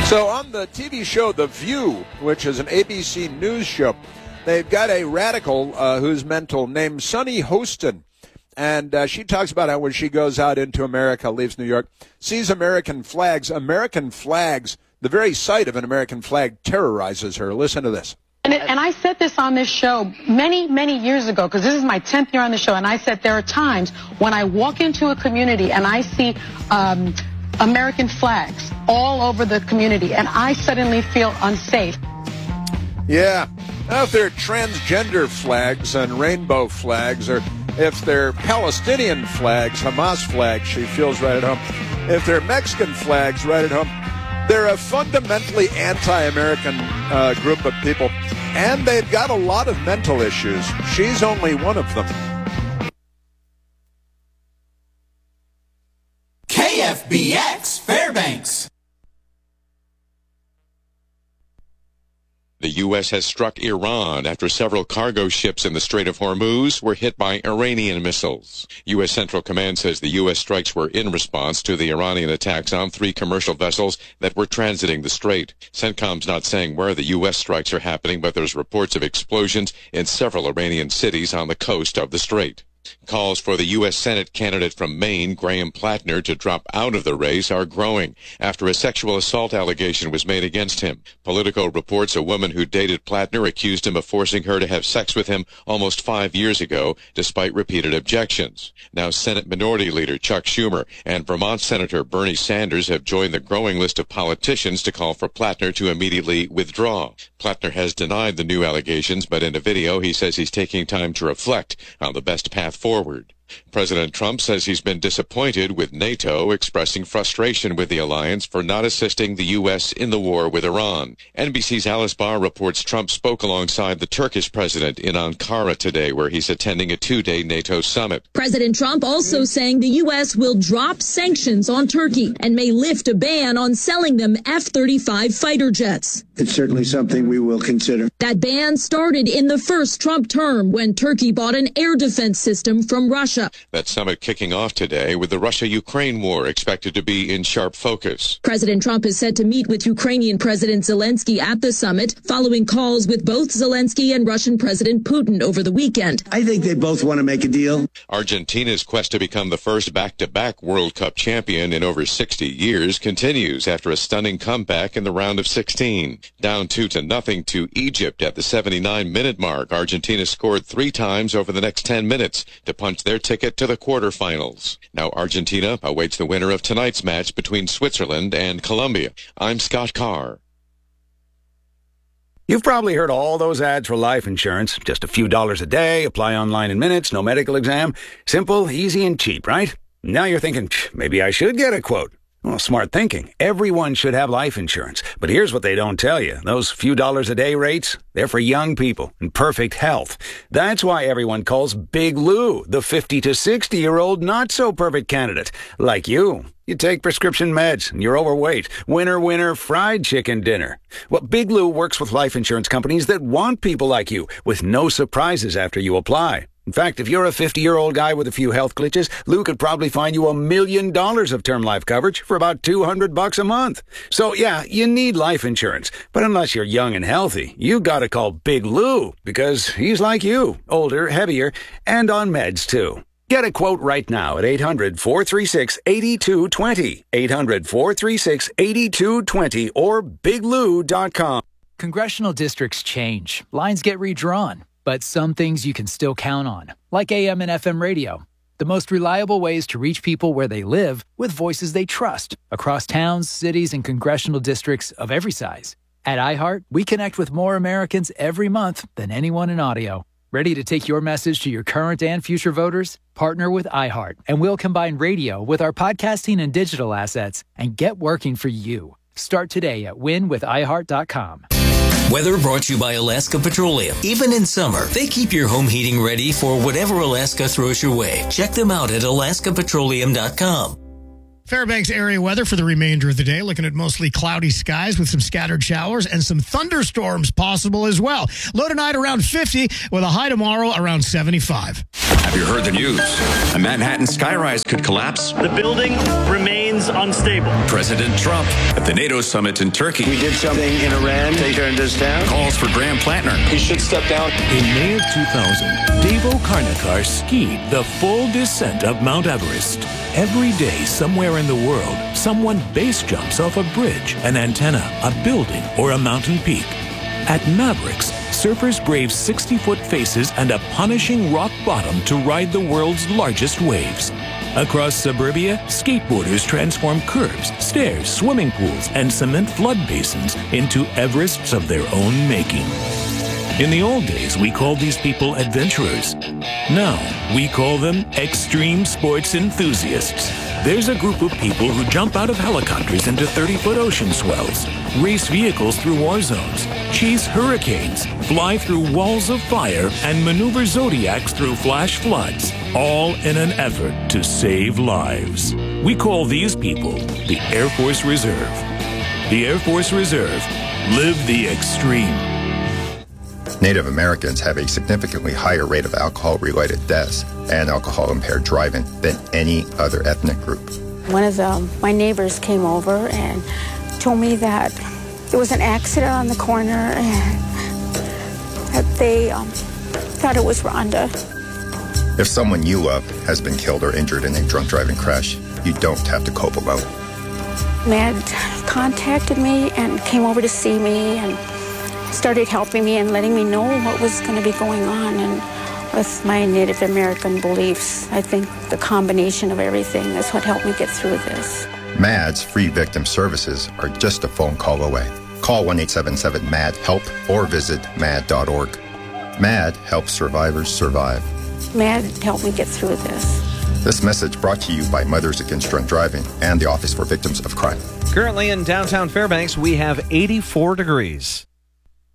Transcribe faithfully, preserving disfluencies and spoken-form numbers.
So on the T V show The View, which is an A B C News show, they've got a radical uh, who's mental named Sunny Hostin. And uh, she talks about how when she goes out into America, leaves New York, sees American flags, American flags, the very sight of an American flag terrorizes her. Listen to this. And, it, and I said this on this show many, many years ago, because this is my tenth year on the show, and I said there are times when I walk into a community and I see um, American flags all over the community, and I suddenly feel unsafe. Yeah. Now, if they're transgender flags and rainbow flags, or if they're Palestinian flags, Hamas flags, she feels right at home. If they're Mexican flags, right at home. They're a fundamentally anti-American uh, group of people, and they've got a lot of mental issues. She's only one of them. K F B X Fairbanks. The U S has struck Iran after several cargo ships in the Strait of Hormuz were hit by Iranian missiles. U S Central Command says the U S strikes were in response to the Iranian attacks on three commercial vessels that were transiting the strait. CENTCOM's not saying where the U S strikes are happening, but there's reports of explosions in several Iranian cities on the coast of the strait. Calls for the U S Senate candidate from Maine, Graham Plattner, to drop out of the race are growing after a sexual assault allegation was made against him. Politico reports a woman who dated Plattner accused him of forcing her to have sex with him almost five years ago, despite repeated objections. Now Senate Minority Leader Chuck Schumer and Vermont Senator Bernie Sanders have joined the growing list of politicians to call for Plattner to immediately withdraw. Plattner has denied the new allegations, but in a video he says he's taking time to reflect on the best path forward. President Trump says he's been disappointed with NATO, expressing frustration with the alliance for not assisting the U S in the war with Iran. N B C's Alice Barr reports Trump spoke alongside the Turkish president in Ankara today, where he's attending a two-day NATO summit. President Trump also saying the U S will drop sanctions on Turkey and may lift a ban on selling them F thirty-five fighter jets. It's certainly something we will consider. That ban started in the first Trump term when Turkey bought an air defense system from Russia. That summit kicking off today with the Russia-Ukraine war expected to be in sharp focus. President Trump is set to meet with Ukrainian President Zelensky at the summit, following calls with both Zelensky and Russian President Putin over the weekend. I think they both want to make a deal. Argentina's quest to become the first back-to-back World Cup champion in over sixty years continues after a stunning comeback in the round of sixteen. Down two to nothing to Egypt at the seventy-nine minute mark, Argentina scored three times over the next ten minutes to punch their ticket to the quarterfinals. Now Argentina awaits the winner of tonight's match between Switzerland and Colombia. I'm Scott Carr. You've probably heard all those ads for life insurance. Just a few dollars a day, apply online in minutes, no medical exam. Simple, easy, and cheap, right? Now you're thinking, maybe I should get a quote. Well, smart thinking. Everyone should have life insurance. But here's what they don't tell you. Those few dollars a day rates, they're for young people in perfect health. That's why everyone calls Big Lou the fifty to sixty-year-old not-so-perfect candidate. Like you. You take prescription meds, and you're overweight. Winner, winner, fried chicken dinner. Well, Big Lou works with life insurance companies that want people like you, with no surprises after you apply. In fact, if you're a fifty-year-old guy with a few health glitches, Lou could probably find you a million dollars of term life coverage for about two hundred bucks a month. So, yeah, you need life insurance. But unless you're young and healthy, you gotta call Big Lou, because he's like you, older, heavier, and on meds, too. Get a quote right now at eight hundred, four three six, eight two two zero, eight hundred, four three six, eight two two zero, or big lou dot com. Congressional districts change. Lines get redrawn. But some things you can still count on, like A M and F M radio. The most reliable ways to reach people where they live with voices they trust across towns, cities, and congressional districts of every size. At iHeart, we connect with more Americans every month than anyone in audio. Ready to take your message to your current and future voters? Partner with iHeart, and we'll combine radio with our podcasting and digital assets and get working for you. Start today at win with i heart dot com. Weather brought to you by Alaska Petroleum. Even in summer, they keep your home heating ready for whatever Alaska throws your way. Check them out at alaska petroleum dot com. Fairbanks area weather for the remainder of the day. Looking at mostly cloudy skies with some scattered showers and some thunderstorms possible as well. Low tonight around fifty with a high tomorrow around seventy-five. Have you heard the news? A Manhattan skyrise could collapse. The building remains unstable. President Trump at the NATO summit in Turkey. We did something in Iran. They turned us down. Calls for Graham Plattner. He should step down. In May of two thousand, Dave O'Karnikar skied the full descent of Mount Everest. Every day, somewhere in the world, someone base jumps off a bridge, an antenna, a building, or a mountain peak. At Mavericks, surfers brave sixty-foot faces and a punishing rock bottom to ride the world's largest waves. Across suburbia, skateboarders transform curves, stairs, swimming pools, and cement flood basins into Everests of their own making. In the old days, we called these people adventurers. Now, we call them extreme sports enthusiasts. There's a group of people who jump out of helicopters into thirty-foot ocean swells, race vehicles through war zones, chase hurricanes, fly through walls of fire, and maneuver zodiacs through flash floods, all in an effort to save lives. We call these people the Air Force Reserve. The Air Force Reserve. Live the extreme. Native Americans have a significantly higher rate of alcohol-related deaths and alcohol-impaired driving than any other ethnic group. One of the, my neighbors came over and told me that there was an accident on the corner and that they um, thought it was Rhonda. If someone you love has been killed or injured in a drunk driving crash, you don't have to cope alone. Matt contacted me and came over to see me and started helping me and letting me know what was going to be going on. And with my Native American beliefs, I think the combination of everything is what helped me get through this. M A D's free victim services are just a phone call away. Call one eight seven seven M A D HELP or visit M A D dot org. M A D helps survivors survive. M A D helped me get through this. This message brought to you by Mothers Against Drunk Driving and the Office for Victims of Crime. Currently in downtown Fairbanks, we have eighty-four degrees.